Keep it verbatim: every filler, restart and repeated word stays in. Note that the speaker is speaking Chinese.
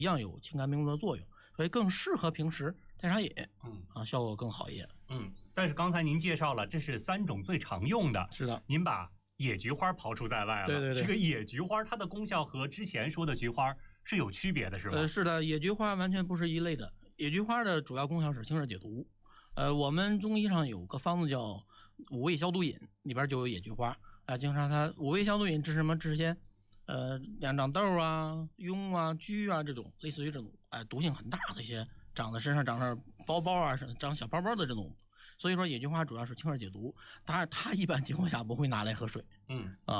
一样有清肝明目的作用，所以更适合平时代茶饮，嗯啊，效果更好一点。 嗯，但是刚才您介绍了，这是三种最常用的， 是的， 您把野菊花刨除在外了。 对对对， 这个野菊花它的功效和之前说的菊花是有区别的，是吧？ 呃，是的，野菊花完全不是一类的。野菊花的主要功效是清热解毒。呃，我们中医上有个方子叫五味消毒饮，里边就有野菊花。啊、呃，经常它五味消毒饮治什么？治些呃两长痘啊、痈啊、疽啊这种，类似于这种哎、呃、毒性很大的一些长在身上长上包包啊、长小包包的这种。所以说野菊花主要是清热解毒，当然它一般情况下不会拿来喝水。 嗯啊。